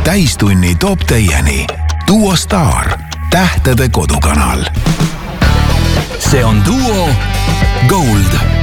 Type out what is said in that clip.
täistunni toob teieni Duo Star, tähtede kodukanal. See on Duo Gold.